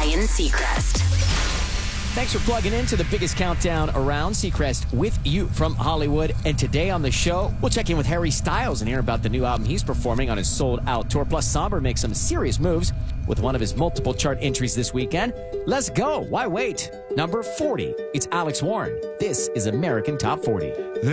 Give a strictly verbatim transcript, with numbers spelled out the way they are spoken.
Ryan Seacrest. Thanks for plugging into the biggest countdown around. Seacrest with you from Hollywood. And today on the show, we'll check in with Harry Styles and hear about the new album he's performing on his sold-out tour. Plus, Somber makes some serious moves with one of his multiple chart entries this weekend. Let's go. Why wait? Number forty. It's Alex Warren. This is American Top forty.